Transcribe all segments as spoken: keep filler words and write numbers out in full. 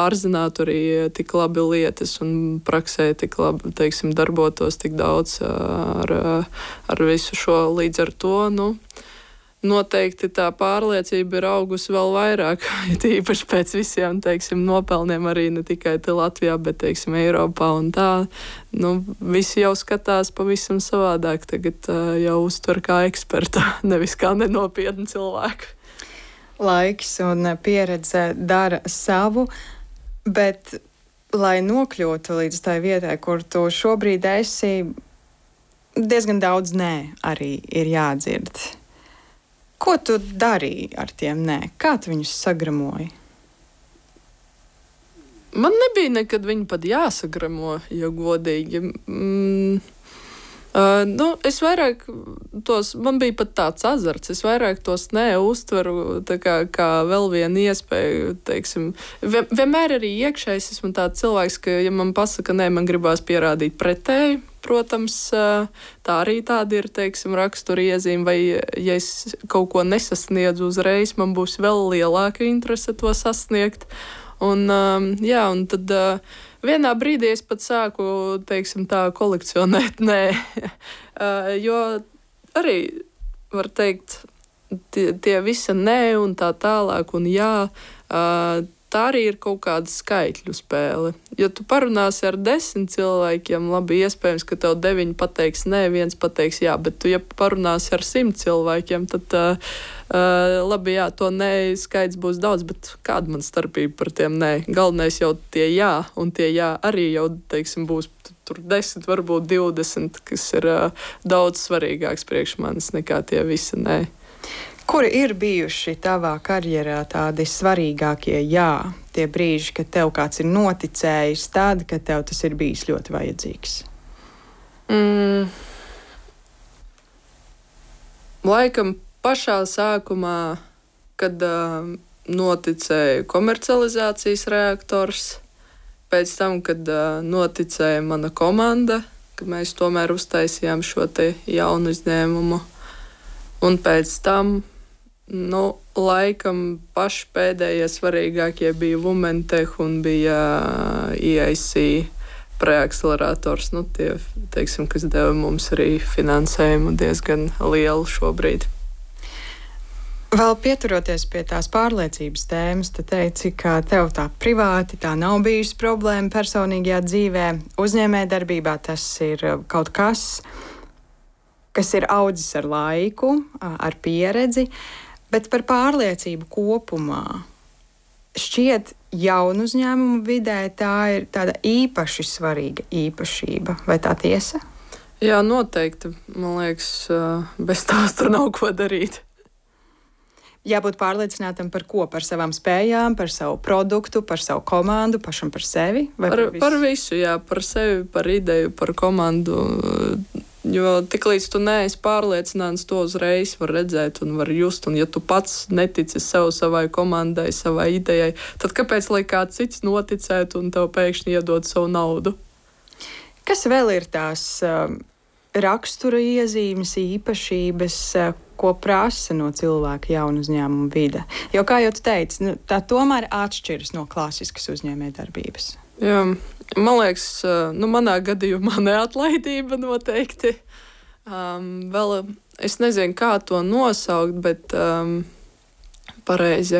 pārzinātu arī tik labi lietas un praksē tik labi, teiksim, darbotos tik daudz ar, ar visu šo. Līdz ar to, nu, noteikti tā pārliecība ir augusi vēl vairāk, tīpaši pēc visiem, teiksim, nopelniem arī ne tikai te Latvijā, bet, teiksim, Eiropā un tā. Nu, visi jau skatās pavisam savādāk, tagad uh, jau uztver kā eksperta, nevis kā nenopietni cilvēku. Laiks un pieredze dara savu, bet, lai nokļūtu līdz tai vietai, kur tu šobrīd esi, diezgan daudz nē arī ir jādzird. Ko tu darīji ar tiem nē? Kā tu viņus sagramoji? Man nebija nekad viņu pat jāsagramo, ja godīgi. Mm, uh, nu, es vairāk tos, man bija pat tāds azarts, es vairāk tos nē uztveru tā kā, kā vēl vienu iespēju, teiksim. Vien, vienmēr arī iekšējs esmu tāds cilvēks, ka, ja man pasaka nē, man gribās pierādīt pretēji. Protams, tā arī tāda ir, teiksim, rakstura iezīme, vai ja es kaut ko nesasniedzu uzreiz, man būs vēl lielāka interese to sasniegt. Un, jā, un tad vienā brīdī es pat sāku, teiksim, tā kolekcionēt nē, jo arī, var teikt, tie, tie visi nē un tā tālāk un jā, tā arī ir kaut kāda skaitļu spēle. Ja tu parunāsi ar desmit cilvēkiem, labi, iespējams, ka tev deviņi pateiks nē, viens pateiks jā, bet tu, ja parunāsi ar simt cilvēkiem, tad, uh, uh, labi, jā, to nē skaits būs daudz, bet kāda man starpība par tiem nē? Galvenais jau tie jā, un tie jā arī jau, teiksim, būs tur desmit, varbūt divdesmit, kas ir uh, daudz svarīgāks priekš manis nekā tie visi nē. Kuri ir bijuši tavā karjerā tādi svarīgākie jā, tie brīži, kad tev kāds ir noticējis tad, kad tev tas ir bijis ļoti vajadzīgs? Mm. Laikam pašā sākumā, kad uh, noticēja komercializācijas reaktors, pēc tam, kad uh, noticēja mana komanda, ka mēs tomēr uztaisījām šo te jaunu uzņēmumu, un pēc tam nu, laikam paši pēdējie svarīgākie bija Womentech un bija E I C preakcelerators, nu, tie, teiksim, kas deva mums arī finansējumu diezgan lielu šobrīd. Vēl pieturoties pie tās pārliecības tēmas, tu teici, ka tev tā privāti tā nav bijusi problēma personīgajā dzīvē. Uzņēmējdarbībā tas ir kaut kas, kas ir audzis ar laiku, ar pieredzi, bet par pārliecību kopumā. Šķiet, jaunu uzņēmumu vidē tā ir tāda īpaši svarīga īpašība. Vai tā tiesa? Jā, noteikti. Man liekas, bez tās tur nav ko darīt. Jābūt pārliecinātam par ko? Par savām spējām, par savu produktu, par savu komandu, pašam par sevi? Vai par, par visu? Par visu, jā, par sevi, par ideju, par komandu. Jo tiklīdz tu neesi pārliecināts, to uzreiz var redzēt un var just. Un ja tu pats netici sev, savai komandai, savai idejai, tad kāpēc lai kāds cits noticētu un tev pēkšņi iedod savu naudu? Kas vēl ir tās uh, rakstura iezīmes, īpašības, uh, ko prasa no cilvēka jaunu uzņēmumu vide? Jo, kā jau tu teici, nu, tā tomēr atšķiras no klasiskas uzņēmējdarbības. Jā, man liekas, nu, manā gadījumā neatlaidība noteikti. Um, vēl es nezinu, kā to nosaukt, bet um, pareizi,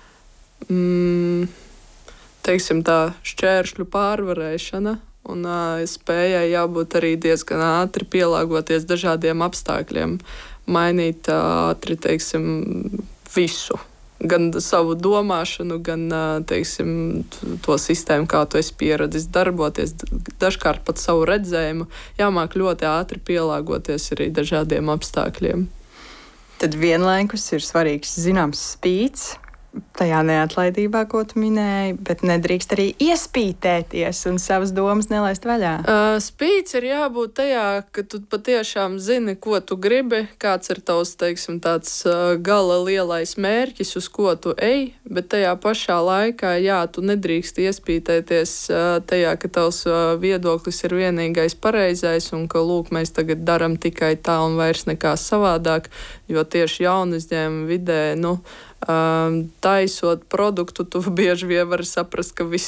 mm, teiksim tā, šķēršļu pārvarēšana un uh, spējai jābūt arī diezgan ātri pielāgoties dažādiem apstākļiem, mainīt ātri, teiksim, visu. Gan savu domāšanu, gan, teiksim, to sistēmu, kā tu esi pieradis darboties, dažkārt pat savu redzējumu, jāmāk ļoti ātri pielāgoties arī dažādiem apstākļiem. Tad vienlaikus ir svarīgs zināms spīts tajā neatlaidībā, ko tu minēji, bet nedrīkst arī iespītēties un savas domas nelaist vaļā. Uh, spīts ir jābūt tajā, ka tu patiešām zini, ko tu gribi, kāds ir tavs, teiksim, tāds uh, gala lielais mērķis, uz ko tu ej, bet tajā pašā laikā, jā, tu nedrīkst iespītēties uh, tajā, ka tavs uh, viedoklis ir vienīgais pareizais un ka, lūk, mēs tagad daram tikai tā un vairs nekā savādāk, jo tieši jaunu uzņēmumu vidē, nu, Um, taisot produktu, tu bieži vien vari saprast, ka viss